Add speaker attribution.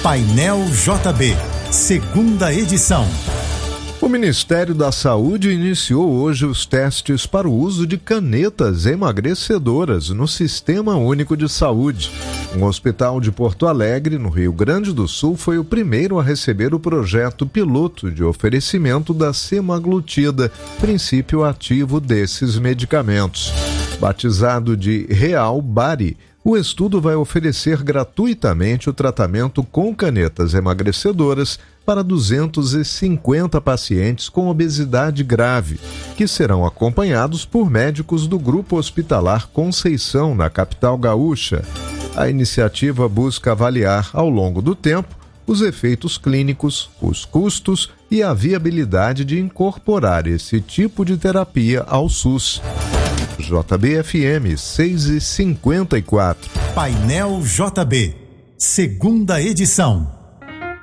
Speaker 1: Painel JB, segunda edição.
Speaker 2: O Ministério da Saúde iniciou hoje os testes para o uso de canetas emagrecedoras no Sistema Único de Saúde. Um hospital de Porto Alegre, no Rio Grande do Sul, foi o primeiro a receber o projeto piloto de oferecimento da semaglutida, princípio ativo desses medicamentos. Batizado de Real Bari, o estudo vai oferecer gratuitamente o tratamento com canetas emagrecedoras para 250 pacientes com obesidade grave, que serão acompanhados por médicos do Grupo Hospitalar Conceição, na capital gaúcha. A iniciativa busca avaliar, ao longo do tempo, os efeitos clínicos, os custos e a viabilidade de incorporar esse tipo de terapia ao SUS. JBFM 6h54.
Speaker 1: Painel JB, segunda edição.